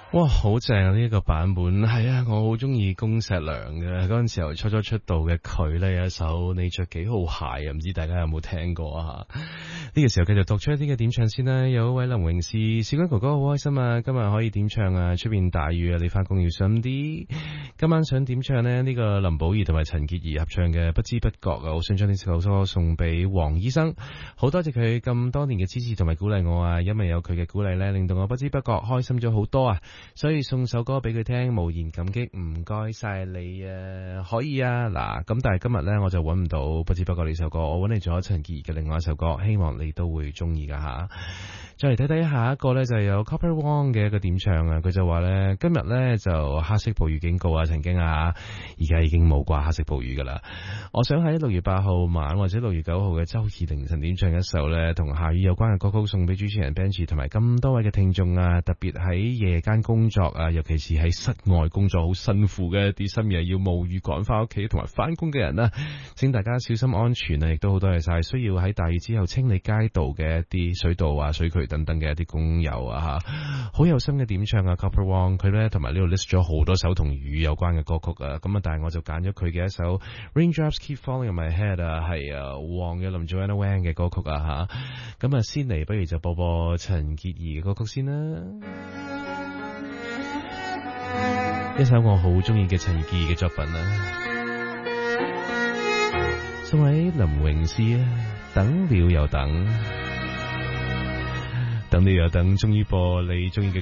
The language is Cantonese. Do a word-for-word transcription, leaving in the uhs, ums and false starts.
哇，好正啊！呢、這、一個版本係啊，我好中意恭碩良嘅嗰陣時候初初出道嘅佢呢，有一首你着幾號鞋啊？唔知大家有冇聽過啊？呢、這個時候繼續讀出一啲嘅點唱先啦。有一位林詠詩，小君哥哥好開心啊！今日可以點唱啊！出邊大雨啊，你翻工要小心啲。今晚想點唱呢？呢、這個林保怡同埋陳潔儀合唱嘅《不知不覺》啊，好想將呢首歌送俾黃醫生。好多謝佢咁多年嘅支持同埋鼓勵我啊！因為有佢嘅鼓勵呢，令到我不知不覺開心咗好多啊！所以送首歌俾佢聽，無言感激，唔該晒你啊！可以啊，嗱，咁但係今日呢，我就揾唔到不知不覺呢首歌，我揾嚟咗陳潔儀嘅另外一首歌，希望你都會中意噶吓。再嚟睇睇下一個呢，就係有 Copper Wong 嘅一個點唱啊，佢就話呢，今日呢就黑色暴雨警告啊，曾經啊，而家已經冇掛黑色暴雨噶啦。我想喺六月八號晚或者六月九號嘅周二凌晨點唱一首呢，同下雨有關嘅歌曲，送俾主持人 Benji 同埋咁多位嘅聽眾啊，特別喺夜間工作啊，尤其是喺室外工作好辛苦嘅一啲深夜要冒雨趕翻屋企同埋翻工嘅人啊，請大家小心安全啊！亦都好多謝晒需要喺大雨之後清理街道嘅一啲水道啊、水渠等等嘅一啲工友啊吓，好有心嘅點唱啊 Copper Wong 佢咧同埋呢度 list 咗好多首同雨有關嘅歌曲啊，咁啊但係我就揀咗佢嘅一首 Raindrops Keep Falling on My Head 啊，係啊黃嘅林 Joanna Wang 嘅歌曲啊吓，咁啊先嚟不如就播播陳潔儀嘅歌曲先啦，一首我好中意嘅陳潔儀嘅作品啊，送俾林詠詩啊，等了又等。等你又等，終於播你中意嘅